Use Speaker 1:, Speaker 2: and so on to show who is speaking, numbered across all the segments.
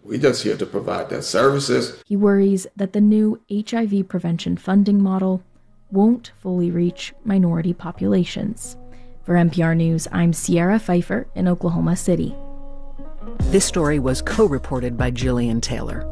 Speaker 1: We're just here to provide their services.
Speaker 2: He worries that the new HIV prevention funding model won't fully reach minority populations. For NPR News, I'm Sierra Pfeiffer in Oklahoma City.
Speaker 3: This story was co-reported by Jillian Taylor.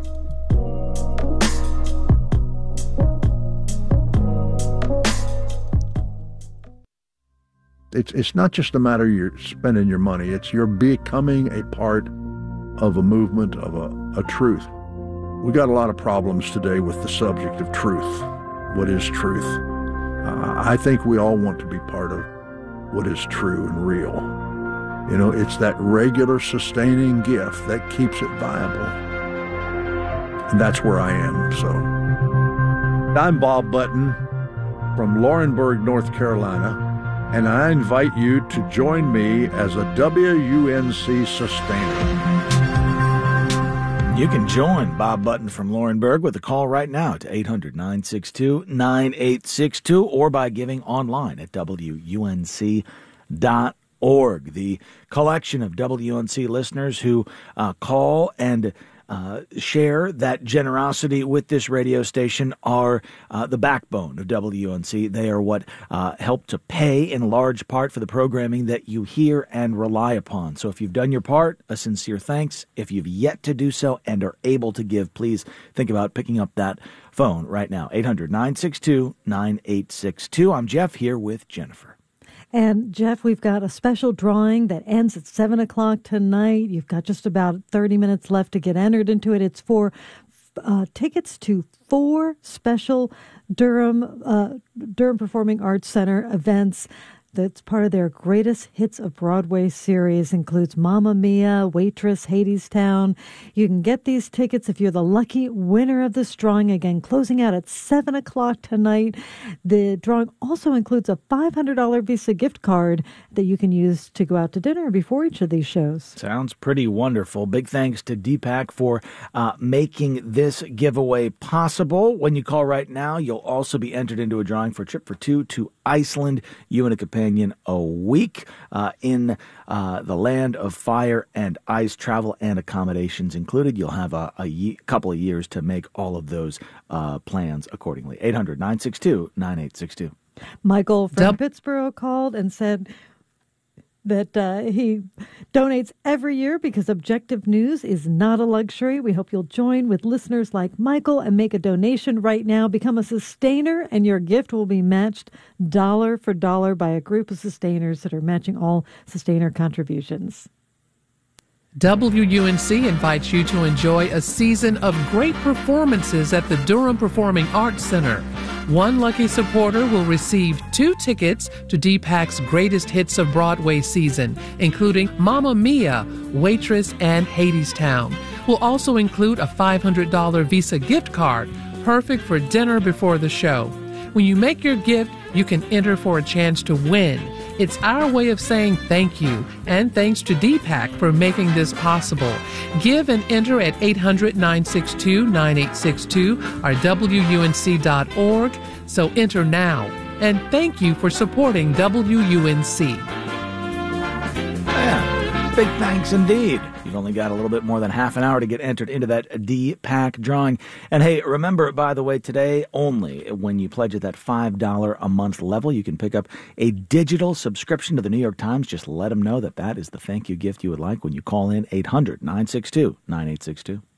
Speaker 4: It's not just a matter of you're spending your money. It's you're becoming a part of a movement, of a truth. We got a lot of problems today with the subject of truth. What is truth? I think we all want to be part of what is true and real. You know, it's that regular sustaining gift that keeps it viable. And that's where I am, so. I'm Bob Button from Laurinburg, North Carolina, and I invite you to join me as a WUNC sustainer.
Speaker 5: You can join Bob Button from Laurinburg with a call right now to 800-962-9862 or by giving online at WUNC.org. The collection of WUNC listeners who call and share that generosity with this radio station are the backbone of WUNC. They are what help to pay in large part for the programming that you hear and rely upon. So if you've done your part, a sincere thanks. If you've yet to do so and are able to give, please think about picking up that phone right now. 800-962-9862. I'm Jeff here with Jennifer.
Speaker 6: And, Jeff, we've got a special drawing that ends at 7 o'clock tonight. You've got just about 30 minutes left to get entered into it. It's for tickets to 4 special Durham Performing Arts Center events. That's part of their Greatest Hits of Broadway series. Includes Mamma Mia, Waitress, Hadestown. You can get these tickets if you're the lucky winner of this drawing. Again, closing out at 7 o'clock tonight. The drawing also includes a $500 Visa gift card that you can use to go out to dinner before each of these shows. Sounds pretty wonderful. Big thanks to Deepak for making this giveaway possible. When you call right now, you'll also be entered into a drawing for a trip for 2 to Iceland. You and a companion a week in the land of fire and ice, travel and accommodations included. You'll have a couple of years to make all of those plans accordingly. 800-962-9862. Michael from Pittsburgh called and said that he donates every year because objective news is not a luxury. We hope you'll join with listeners like Michael and make a donation right now. Become a sustainer, and your gift will be matched dollar for dollar by a group of sustainers that are matching all sustainer contributions.
Speaker 7: WUNC invites you to enjoy a season of great performances at the Durham Performing Arts Center. One lucky supporter will receive 2 tickets to Deepak's Greatest Hits of Broadway season, including Mamma Mia, Waitress, and Hadestown. We'll also include a $500 Visa gift card, perfect for dinner before the show. When you make your gift, you can enter for a chance to win. It's our way of saying thank you, and thanks to Deepak for making this possible. Give and enter at 800-962-9862 or WUNC.org. So enter now. And thank you for supporting WUNC.
Speaker 5: Yeah, big thanks indeed. You've only got a little bit more than half an hour to get entered into that Deepak drawing. And hey, remember, by the way, today only, when you pledge at that $5 a month level, you can pick up a digital subscription to the New York Times. Just let them know that that is the thank you gift you would like when you call in 800-962-9862.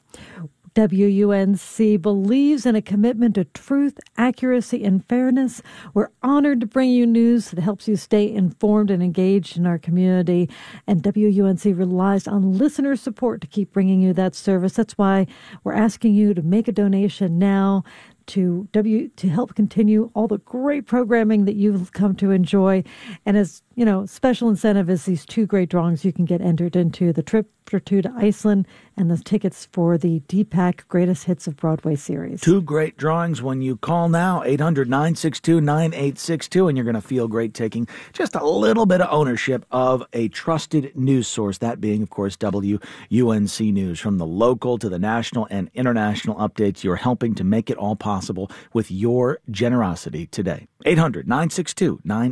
Speaker 5: WUNC believes in a commitment to truth, accuracy, and fairness. We're honored to bring you news that helps you stay informed and engaged in our community. And WUNC relies on listener support to keep bringing you that service. That's why we're asking you to make a donation now to help continue all the great programming that you've come to enjoy. And as you know, special incentive is these 2 great drawings. You can get entered into the trip for 2 to Iceland and the tickets for the Deepak Greatest Hits of Broadway series. 2 great drawings when you call now, 800-962-9862, and you're going to feel great taking just a little bit of ownership of a trusted news source, that being, of course, WUNC News. From the local to the national and international updates, you're helping to make it all possible with your generosity today.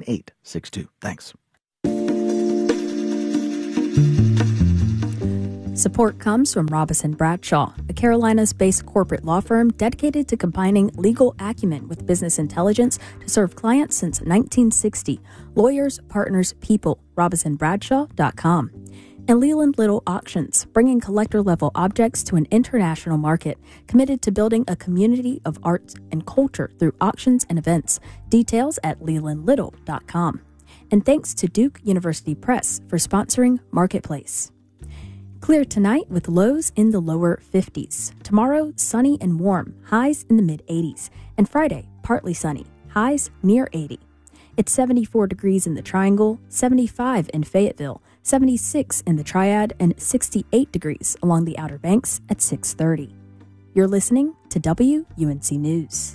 Speaker 5: 800-962-9862. Thanks.
Speaker 2: Support comes from Robison Bradshaw, a Carolinas-based corporate law firm dedicated to combining legal acumen with business intelligence to serve clients since 1960. Lawyers, partners, people. RobisonBradshaw.com. And Leland Little Auctions, bringing collector-level objects to an international market, committed to building a community of arts and culture through auctions and events. Details at lelandlittle.com. And thanks to Duke University Press for sponsoring Marketplace. Clear tonight with lows in the lower 50s. Tomorrow, sunny and warm, highs in the mid-80s. And Friday, partly sunny, highs near 80. It's 74 degrees in the Triangle, 75 in Fayetteville, 76 in the Triad, and 68 degrees along the Outer Banks at 6:30. You're listening to WUNC News.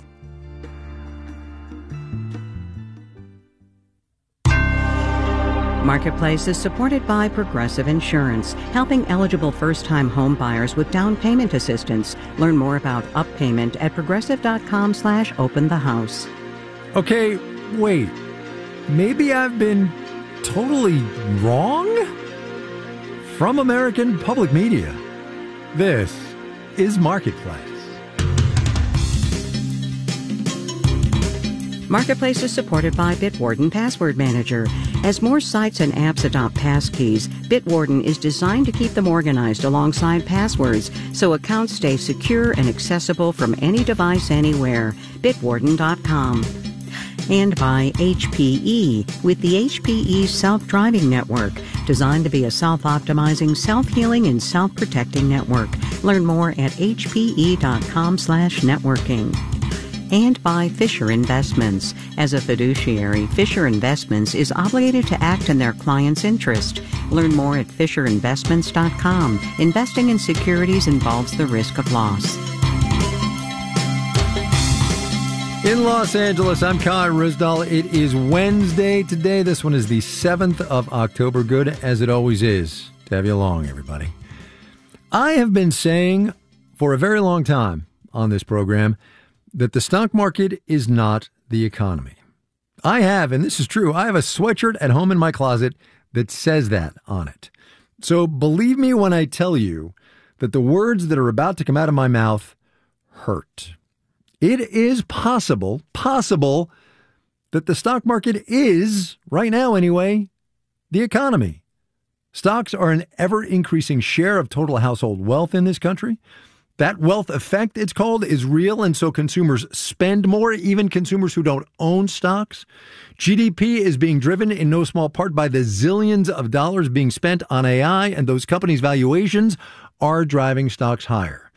Speaker 3: Marketplace is supported by Progressive Insurance, helping eligible first-time home buyers with down payment assistance. Learn more about UpPayment at progressive.com/openthehouse.
Speaker 8: Okay, wait. Maybe I've been totally wrong? From American Public Media, this is Marketplace.
Speaker 3: Marketplace is supported by Bitwarden Password Manager. As more sites and apps adopt passkeys, Bitwarden is designed to keep them organized alongside passwords so accounts stay secure and accessible from any device anywhere. Bitwarden.com. And by HPE, with the HPE Self-Driving Network, designed to be a self-optimizing, self-healing, and self-protecting network. Learn more at hpe.com/networking. And by Fisher Investments. As a fiduciary, Fisher Investments is obligated to act in their client's interest. Learn more at fisherinvestments.com. Investing in securities involves the risk of loss.
Speaker 8: In Los Angeles, I'm Kai Ryssdal. It is Wednesday today. This one is the 7th of October. Good as it always is to have you along, everybody. I have been saying for a very long time on this program that the stock market is not the economy. I have, and this is true, I have a sweatshirt at home in my closet that says that on it. So believe me when I tell you that the words that are about to come out of my mouth hurt. It is possible that the stock market is, right now anyway, the economy. Stocks are an ever-increasing share of total household wealth in this country. That wealth effect, it's called, is real, and so consumers spend more, even consumers who don't own stocks. GDP is being driven in no small part by the zillions of dollars being spent on AI, and those companies' valuations are driving stocks higher.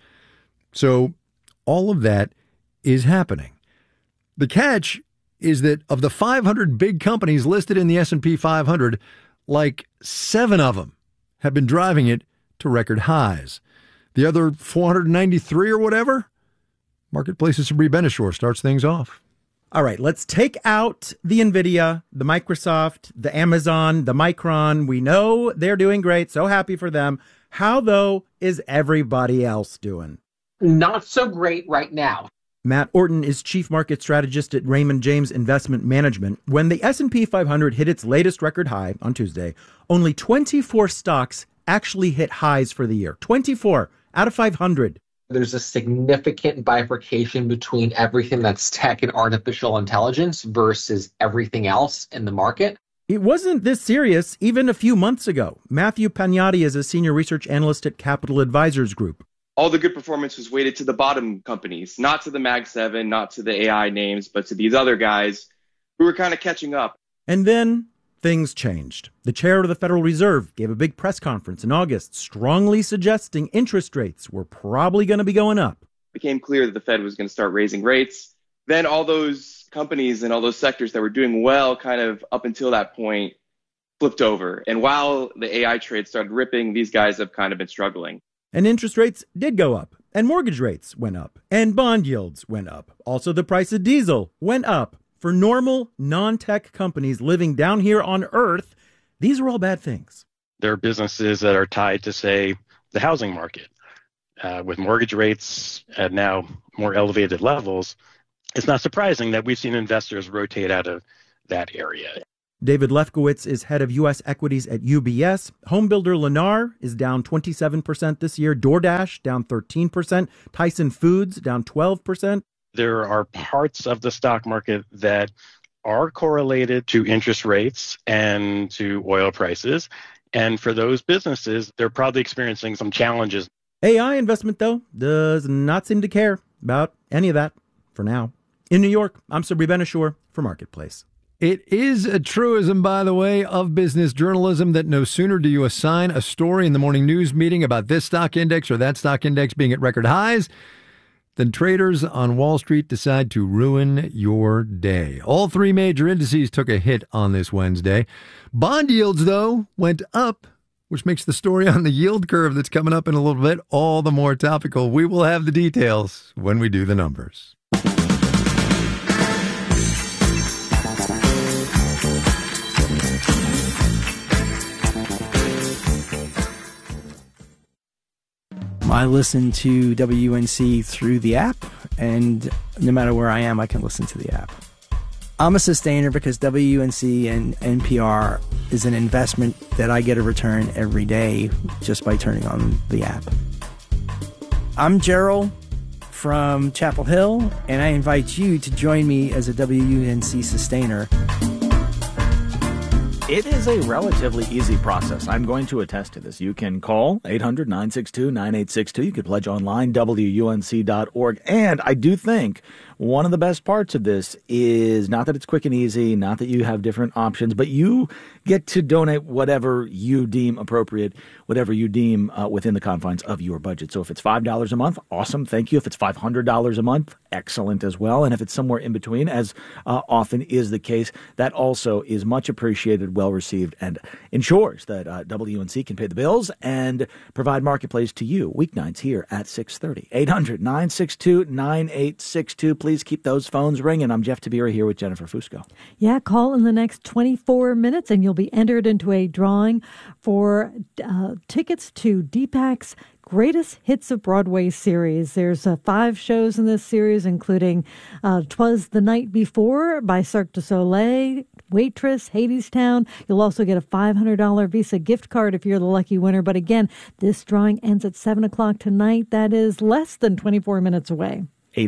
Speaker 8: So all of that is happening. The catch is that of the 500 big companies listed in the S&P 500, like 7 of them have been driving it to record highs. The other 493 or whatever, Marketplace's Sabri Benishore starts things off.
Speaker 9: All right, let's take out the NVIDIA, the Microsoft, the Amazon, the Micron. We know they're doing great. So happy for them. How, though, is everybody else doing?
Speaker 10: Not so great right now.
Speaker 9: Matt Orton is chief market strategist at Raymond James Investment Management. When the S&P 500 hit its latest record high on Tuesday, only 24 stocks actually hit highs for the year. 24 out of 500.
Speaker 10: There's a significant bifurcation between everything that's tech and artificial intelligence versus everything else in the market.
Speaker 9: It wasn't this serious even a few months ago. Matthew Pagnotti is a senior research analyst at Capital Advisors Group.
Speaker 11: All the good performance was weighted to the bottom companies, not to the Mag 7, not to the AI names, but to these other guys who were kind of catching up.
Speaker 9: And then things changed. The chair of the Federal Reserve gave a big press conference in August, strongly suggesting interest rates were probably going to be going up.
Speaker 11: It became clear that the Fed was going to start raising rates. Then all those companies and all those sectors that were doing well kind of up until that point flipped over. And while the AI trade started ripping, these guys have kind of been struggling.
Speaker 9: And interest rates did go up, and mortgage rates went up, and bond yields went up. Also, the price of diesel went up. For normal, non-tech companies living down here on Earth, these are all bad things.
Speaker 12: There are businesses that are tied to, say, the housing market. With mortgage rates at now more elevated levels, it's not surprising that we've seen investors rotate out of that area.
Speaker 9: David Lefkowitz is head of U.S. equities at UBS. Homebuilder Lennar is down 27% this year. DoorDash down 13%. Tyson Foods down 12%.
Speaker 12: There are parts of the stock market that are correlated to interest rates and to oil prices. And for those businesses, they're probably experiencing some challenges.
Speaker 9: AI investment, though, does not seem to care about any of that for now. In New York, I'm Sabri Ben-Achour for Marketplace.
Speaker 8: It is a truism, by the way, of business journalism that no sooner do you assign a story in the morning news meeting about this stock index or that stock index being at record highs than traders on Wall Street decide to ruin your day. All three major indices took a hit on this Wednesday. Bond yields, though, went up, which makes the story on the yield curve that's coming up in a little bit all the more topical. We will have the details when we do the numbers.
Speaker 13: I listen to WUNC through the app, and no matter where I am, I can listen to the app. I'm a sustainer because WUNC and NPR is an investment that I get a return every day just by turning on the app. I'm Gerald from Chapel Hill, and I invite you to join me as a WUNC sustainer.
Speaker 14: It is a relatively easy process. I'm going to attest to this. You can call 800-962-9862. You can pledge online, WUNC.org. And I do think one of the best parts of this is not that it's quick and easy, not that you have different options, but you get to donate whatever you deem appropriate, whatever you deem within the confines of your budget. So if it's $5 a month, awesome, thank you. If it's $500 a month, excellent as well. And if it's somewhere in between, as often is the case, that also is much appreciated, well received, and ensures that WUNC can pay the bills and provide Marketplace to you weeknights here at 6:30. 800-962-9862. Please keep those phones ringing. I'm Jeff Tabira here with Jennifer Fusco.
Speaker 5: Yeah, call in the next 24 minutes and you'll be entered into a drawing for tickets to Deepak's Greatest Hits of Broadway series. There's 5 shows in this series, including 'Twas the Night Before by Cirque du Soleil, Waitress, Hadestown. You'll also get a $500 Visa gift card if you're the lucky winner. But again, this drawing ends at 7 o'clock tonight. That is less than 24 minutes away.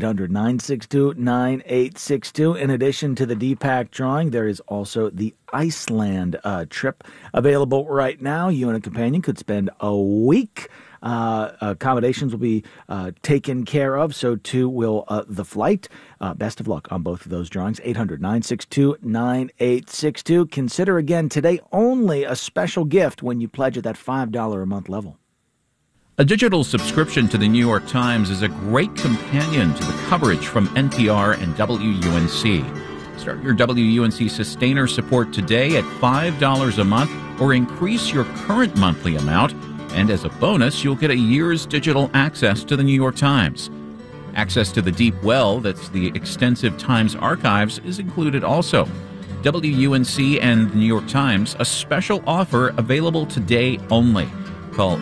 Speaker 14: 800-962-9862. In addition to the Deepak drawing, there is also the Iceland trip available right now. You and a companion could spend a week. Accommodations will be taken care of, so too will the flight. Best of luck on both of those drawings. 800-962-9862. Consider again today only a special gift when you pledge at that $5 a month level.
Speaker 15: A digital subscription to the New York Times is a great companion to the coverage from NPR and WUNC. Start your WUNC Sustainer support today at $5 a month or increase your current monthly amount. And as a bonus, you'll get a year's digital access to the New York Times. Access to the deep well, that's the extensive Times archives, is included also. WUNC and the New York Times, a special offer available today only. Call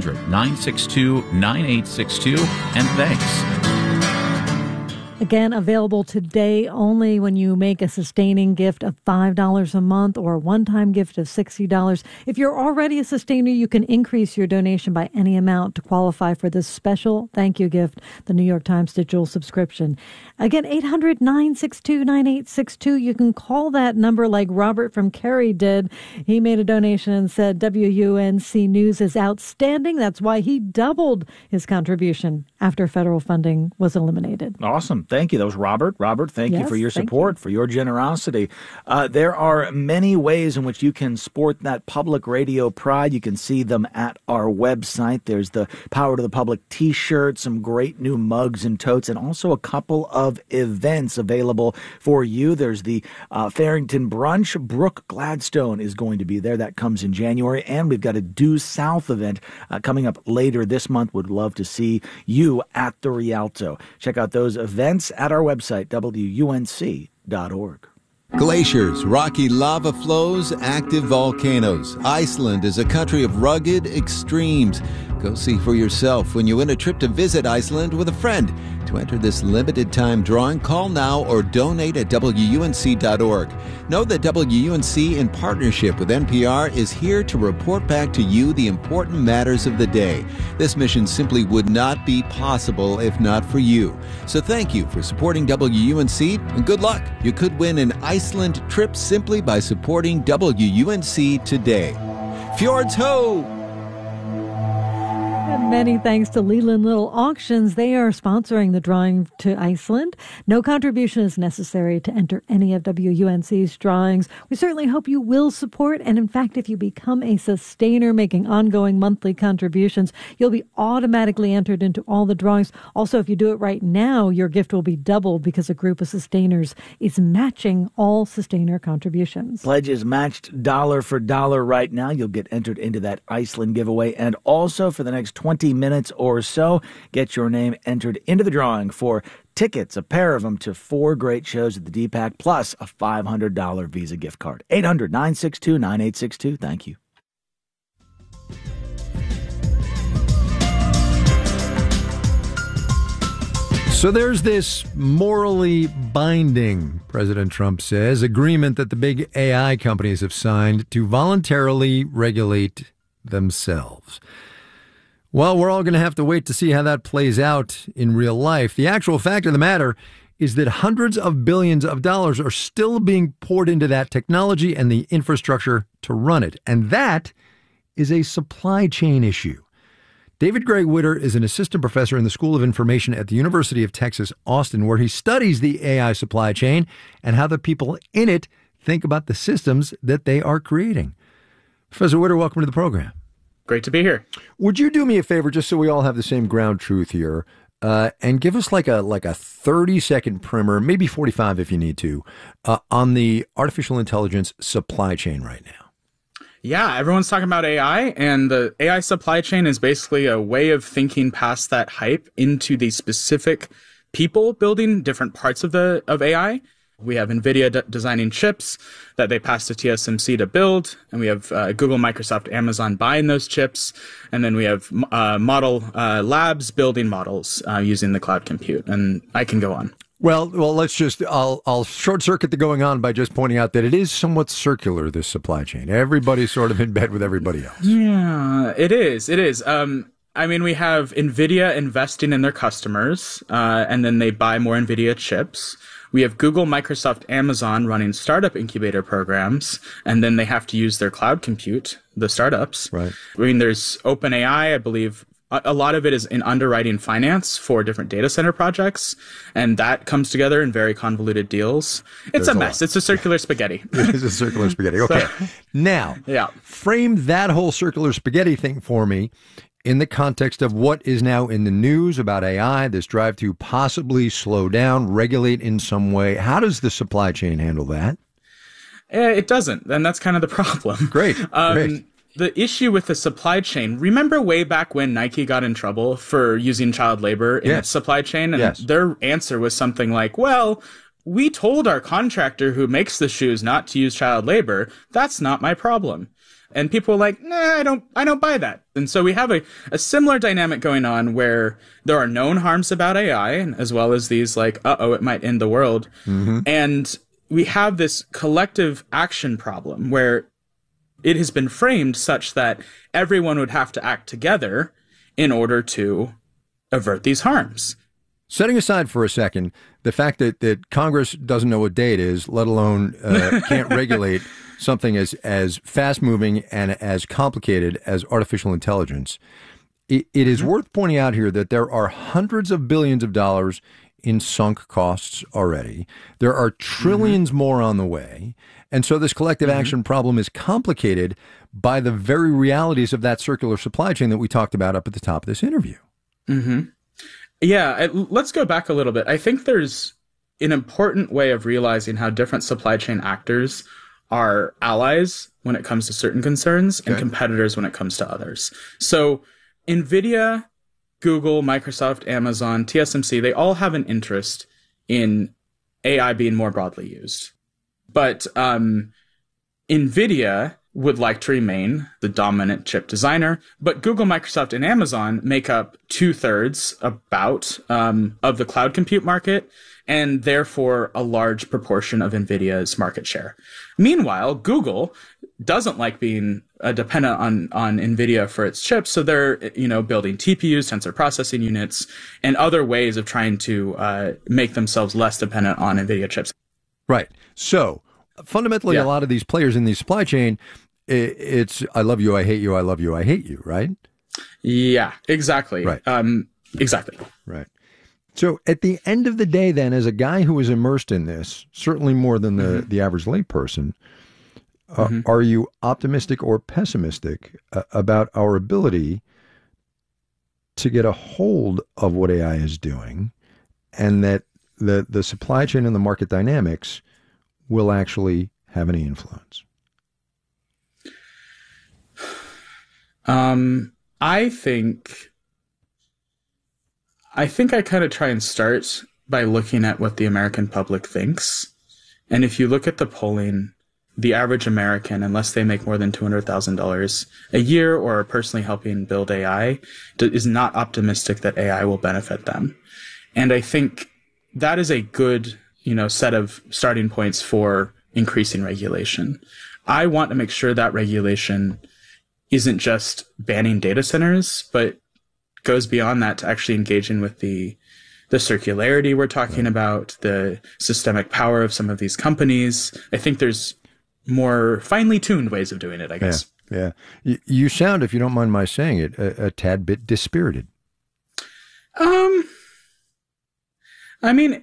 Speaker 15: 800-962-9862, and thanks.
Speaker 5: Again, available today only when you make a sustaining gift of $5 a month or a one-time gift of $60. If you're already a sustainer, you can increase your donation by any amount to qualify for this special thank you gift, the New York Times digital subscription. Again, 800-962-9862. You can call that number like Robert from Cary did. He made a donation and said WUNC News is outstanding. That's why he doubled his contribution after federal funding was eliminated.
Speaker 14: Awesome. Thank you. That was Robert. Robert, thank you for your support, for your generosity. There are many ways in which you can sport that public radio pride. You can see them at our website. There's the Power to the Public T-shirt, some great new mugs and totes, and also a couple of events available for you. There's the Farrington Brunch. Brooke Gladstone is going to be there. That comes in January. And we've got a Due South event coming up later this month. Would love to see you at the Rialto. Check out those events at our website, WUNC.org.
Speaker 16: Glaciers, rocky lava flows, active volcanoes. Iceland is a country of rugged extremes. Go see for yourself when you win a trip to visit Iceland with a friend. To enter this limited time drawing, call now or donate at WUNC.org. Know that WUNC, in partnership with NPR, is here to report back to you the important matters of the day. This mission simply would not be possible if not for you. So thank you for supporting WUNC, and good luck. You could win an Iceland trip simply by supporting WUNC today. Fjords ho!
Speaker 5: And many thanks to Leland Little Auctions. They are sponsoring the drawing to Iceland. No contribution is necessary to enter any of WUNC's drawings. We certainly hope you will support. And in fact, if you become a sustainer making ongoing monthly contributions, you'll be automatically entered into all the drawings. Also, if you do it right now, your gift will be doubled because a group of sustainers is matching all sustainer contributions.
Speaker 14: Pledge is matched dollar for dollar right now. You'll get entered into that Iceland giveaway. And also for the next 20 minutes or so, get your name entered into the drawing for tickets, a pair of them, to 4 great shows at the DPAC, plus a $500 Visa gift card. 800-962-9862. Thank you.
Speaker 8: So there's this morally binding, President Trump says, agreement that the big AI companies have signed to voluntarily regulate themselves. Well, we're all going to have to wait to see how that plays out in real life. The actual fact of the matter is that hundreds of billions of dollars are still being poured into that technology and the infrastructure to run it. And that is a supply chain issue. David Gray Witter is an assistant professor in the School of Information at the University of Texas, Austin, where he studies the AI supply chain and how the people in it think about the systems that they are creating. Professor Witter, welcome to the program.
Speaker 17: Great to be here.
Speaker 8: Would you do me a favor, just so we all have the same ground truth here, and give us like a 30-second primer, maybe 45 if you need to, on the artificial intelligence supply chain right now?
Speaker 17: Yeah, everyone's talking about AI, and the AI supply chain is basically a way of thinking past that hype into the specific people building different parts of AI. We have NVIDIA designing chips that they pass to TSMC to build, and we have Google, Microsoft, Amazon buying those chips, and then we have model labs building models using the cloud compute, and I can go on.
Speaker 8: Well, let's just, I'll short circuit the going on by just pointing out that it is somewhat circular, this supply chain. Everybody's sort of in bed with everybody else.
Speaker 17: Yeah, it is. It is. I mean, we have NVIDIA investing in their customers, and then they buy more NVIDIA chips. We have Google, Microsoft, Amazon running startup incubator programs, and then they have to use their cloud compute, the startups.
Speaker 8: Right.
Speaker 17: I mean, there's OpenAI, I believe. A lot of it is in underwriting finance for different data center projects, and that comes together in very convoluted deals. It's a mess. It's a circular spaghetti.
Speaker 8: It is a circular spaghetti. Okay. Now, frame that whole circular spaghetti thing for me in the context of what is now in the news about AI, this drive to possibly slow down, regulate in some way. How does the supply chain handle that?
Speaker 17: It doesn't, and that's kind of the problem.
Speaker 8: Great. Great.
Speaker 17: The issue with the supply chain, remember way back when Nike got in trouble for using child labor in its supply chain? And their answer was something like, well, we told our contractor who makes the shoes not to use child labor. That's not my problem. And people were like, nah, I don't buy that. And so we have a similar dynamic going on where there are known harms about AI, as well as these like, it might end the world. Mm-hmm. And we have this collective action problem where it has been framed such that everyone would have to act together in order to avert these harms.
Speaker 8: Setting aside for a second the fact that Congress doesn't know what day it is, let alone can't regulate something as fast-moving and as complicated as artificial intelligence, it is worth pointing out here that there are hundreds of billions of dollars in sunk costs already. There are trillions more on the way. And so this collective action problem is complicated by the very realities of that circular supply chain that we talked about up at the top of this interview.
Speaker 17: Mm-hmm. Yeah, let's go back a little bit. I think there's an important way of realizing how different supply chain actors are allies when it comes to certain concerns and competitors when it comes to others. So NVIDIA, Google, Microsoft, Amazon, TSMC, they all have an interest in AI being more broadly used. But NVIDIA would like to remain the dominant chip designer, but Google, Microsoft, and Amazon make up 2/3 about of the cloud compute market, and therefore a large proportion of NVIDIA's market share. Meanwhile, Google doesn't like being dependent on NVIDIA for its chips, so they're building TPUs, tensor processing units, and other ways of trying to make themselves less dependent on NVIDIA chips.
Speaker 8: Right. So fundamentally, a lot of these players in the supply chain, it's I love you, I hate you, I love you, I hate you, right?
Speaker 17: Yeah, exactly.
Speaker 8: Right.
Speaker 17: Exactly.
Speaker 8: Right. So at the end of the day, then, as a guy who is immersed in this, certainly more than the average layperson, are you optimistic or pessimistic about our ability to get a hold of what AI is doing, and that the supply chain and the market dynamics will actually have any influence?
Speaker 17: I think I kind of try and start by looking at what the American public thinks. And if you look at the polling, the average American, unless they make more than $200,000 a year or are personally helping build AI, is not optimistic that AI will benefit them. And I think that is a good, set of starting points for increasing regulation. I want to make sure that regulation isn't just banning data centers, but goes beyond that to actually engaging with the circularity we're talking about, the systemic power of some of these companies. I think there's more finely tuned ways of doing it, I guess.
Speaker 8: Yeah. You sound, if you don't mind my saying it, a tad bit dispirited.
Speaker 17: I mean,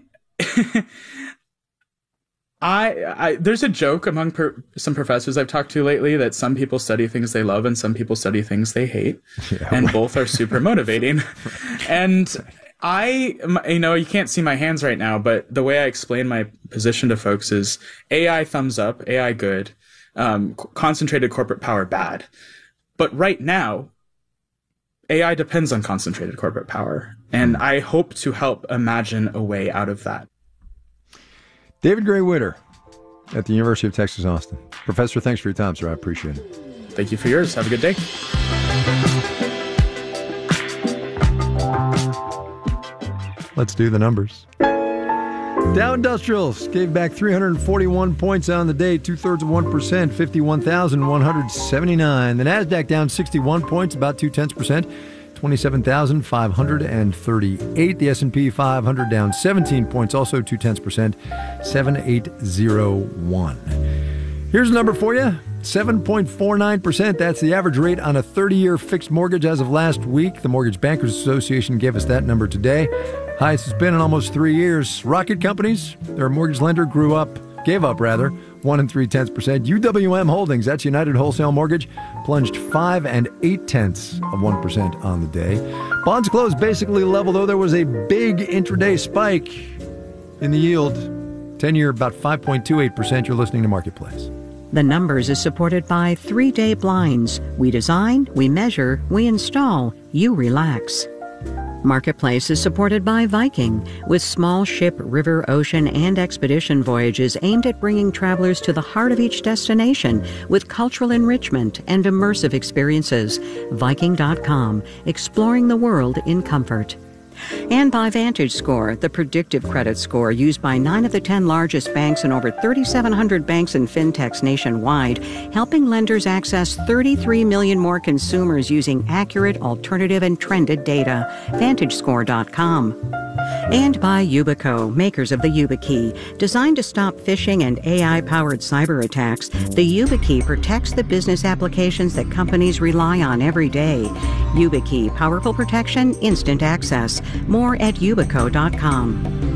Speaker 17: there's a joke among some professors I've talked to lately that some people study things they love and some people study things they hate, and both are super motivating. And you can't see my hands right now, but the way I explain my position to folks is AI thumbs up, AI good, concentrated corporate power bad. But right now, AI depends on concentrated corporate power, and I hope to help imagine a way out of that.
Speaker 8: David Gray Witter at the University of Texas, Austin. Professor, thanks for your time, sir. I appreciate it.
Speaker 17: Thank you for yours. Have a good day.
Speaker 8: Let's do the numbers. Dow Industrials gave back 341 points on the day, 2/3 of 1%, 51,179. The NASDAQ down 61 points, about 0.2%. 27,538. The S&P 500 down 17 points, also 0.2%, 7,801. Here's a number for you, 7.49%. That's the average rate on a 30-year fixed mortgage as of last week. The Mortgage Bankers Association gave us that number today. Highest it's been in almost 3 years. Rocket Companies, their mortgage lender, gave up 1 3/10%. UWM Holdings, that's United Wholesale Mortgage, plunged 5 8/10% on the day. Bonds closed basically level, though there was a big intraday spike in the yield. 10-year about 5.28%. You're listening to Marketplace.
Speaker 3: The Numbers is supported by 3-Day Blinds. We design, we measure, we install, you relax. Marketplace is supported by Viking, with small ship, river, ocean, and expedition voyages aimed at bringing travelers to the heart of each destination with cultural enrichment and immersive experiences. Viking.com, exploring the world in comfort. And by VantageScore, the predictive credit score used by 9 of the 10 largest banks and over 3,700 banks and fintechs nationwide, helping lenders access 33 million more consumers using accurate, alternative, and trended data. VantageScore.com. And by Yubico, makers of the YubiKey. Designed to stop phishing and AI-powered cyber attacks, the YubiKey protects the business applications that companies rely on every day. YubiKey, powerful protection, instant access. More at Yubico.com.